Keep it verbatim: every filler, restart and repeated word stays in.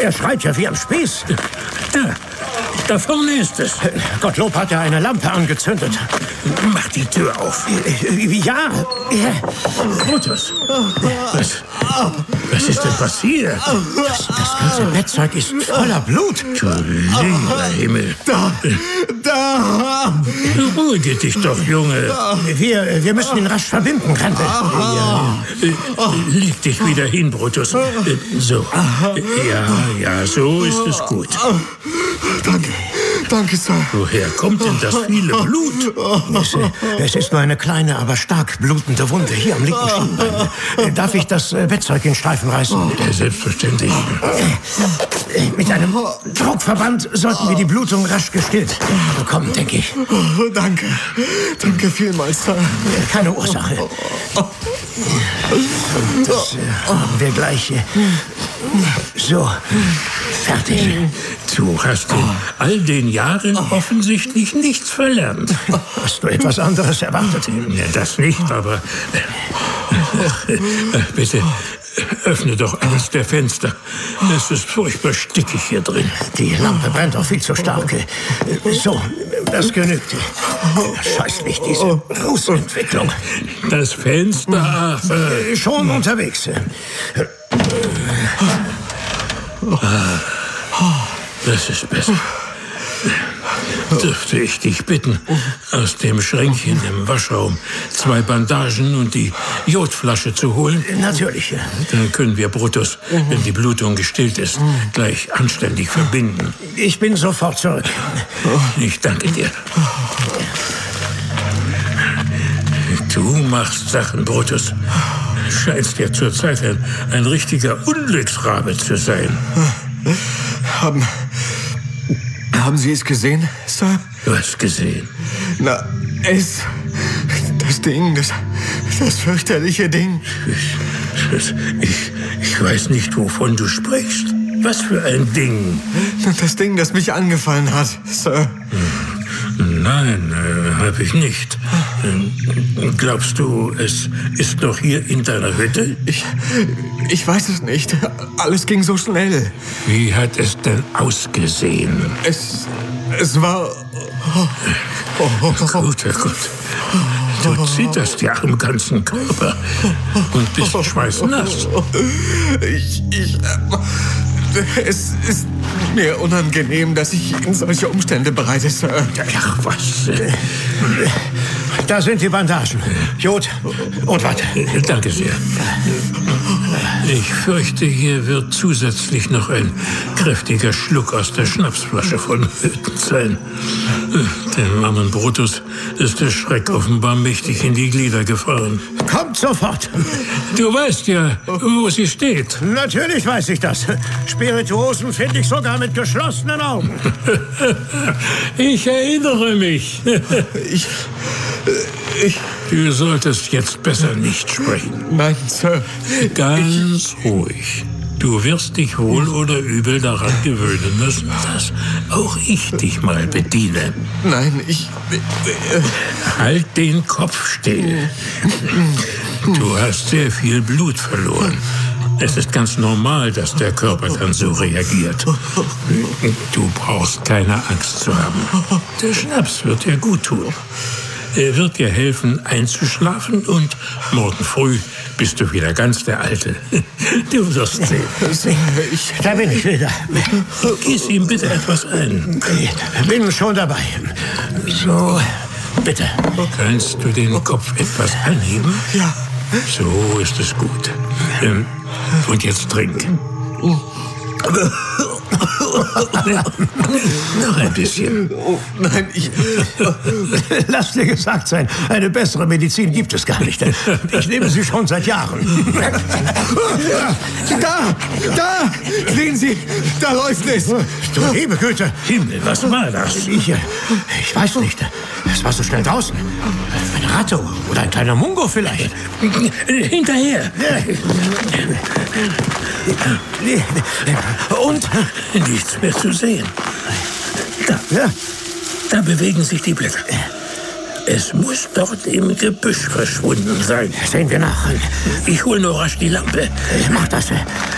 Er schreit ja wie am Spieß. Da, da vorne ist es. Gottlob hat ja eine Lampe angezündet. Mach die Tür auf. Ja. Brutus, was, was ist denn passiert? Das, das ganze Bettzeug ist voller Blut. Du lieber Himmel. Da, da. Beruhige dich doch, Junge. Wir, wir müssen ihn rasch verbinden, Randall. Ja, leg dich wieder hin, Brutus. So. Ja, ja, so ist es gut. Danke, danke, Sir. Woher kommt denn das viele Blut? Es, es ist nur eine kleine, aber stark blutende Wunde hier am linken Schienbein. Darf ich das Bettzeug in Streifen reißen? Ja, selbstverständlich. Mit einem Druckverband sollten wir die Blutung rasch gestillt bekommen, denke ich. Danke, danke vielmals, Sir. Keine Ursache. Das äh, haben wir gleich. Äh, so, fertig. Du hast in all den Jahren offensichtlich nichts verlernt. Hast du etwas anderes erwartet? Ja, das nicht, aber... Äh, bitte, öffne doch eines der Fenster. Es ist furchtbar stickig hier drin. Die Lampe brennt auch viel zu stark. So, das genügt. Scheußlich, diese Rußentwicklung. Das Fenster, Arthur. Schon unterwegs. Das ist besser. Dürfte ich dich bitten, aus dem Schränkchen im Waschraum zwei Bandagen und die Jodflasche zu holen? Natürlich. Dann können wir Brutus, wenn die Blutung gestillt ist, gleich anständig verbinden. Ich bin sofort zurück. Ich danke dir. Du machst Sachen, Brutus. Scheinst ja zurzeit ein, ein richtiger Unglücksrabe zu sein. Haben, haben Sie es gesehen, Sir? Was gesehen? Na, es... Das Ding, das... Das fürchterliche Ding. Ich, ich, ich weiß nicht, wovon du sprichst. Was für ein Ding? Das Ding, das mich angefallen hat, Sir. Nein, äh, habe ich nicht. Äh, glaubst du, es ist noch hier in deiner Hütte? Ich, ich weiß es nicht. Alles ging so schnell. Wie hat es denn ausgesehen? Es, es war... Oh, oh, oh, oh. Gut, gut. Du zitterst ja am ganzen Körper und bist schweißnass. Ich, ich... Es ist mir unangenehm, dass ich Ihnen solche Umstände bereite, Sir. Ach, was? Da sind die Bandagen. Jod und Watte. Danke sehr. Ich fürchte, hier wird zusätzlich noch ein kräftiger Schluck aus der Schnapsflasche vonnöten sein. Dem armen Brutus ist der Schreck offenbar mächtig in die Glieder gefahren. Kommt sofort. Du weißt ja, wo sie steht. Natürlich weiß ich das. Spirituosen finde ich sogar mit geschlossenen Augen. Ich erinnere mich. Ich... Ich... Du solltest jetzt besser nicht sprechen. Nein, Sir. Ganz ich, ruhig. Du wirst dich wohl oder übel daran gewöhnen müssen, dass auch ich dich mal bediene. Nein, ich... Äh, halt den Kopf still. Du hast sehr viel Blut verloren. Es ist ganz normal, dass der Körper dann so reagiert. Du brauchst keine Angst zu haben. Der Schnaps wird dir gut tun. Er wird dir helfen, einzuschlafen und morgen früh bist du wieder ganz der Alte. Du wirst sehen. Ich, da bin ich wieder. Gieß ihm bitte etwas ein. Ich bin schon dabei. So, bitte. Kannst du den Kopf etwas anheben? Ja. So ist es gut. Ähm, und jetzt trink. Noch ein bisschen. Oh, nein, ich... Lass dir gesagt sein, eine bessere Medizin gibt es gar nicht. Ich nehme sie schon seit Jahren. Da! Da! Sehen Sie, da läuft es! Du liebe Güte! Himmel, was war das? Ich, ich weiß nicht. Es war so schnell draußen. Eine Ratte oder ein kleiner Mungo vielleicht. Hinterher! Und? Nichts mehr zu sehen. Da, Ja. da bewegen sich die Blätter. Es muss dort im Gebüsch verschwunden sein. Sehen wir nach. Ich hole nur rasch die Lampe. Mach das.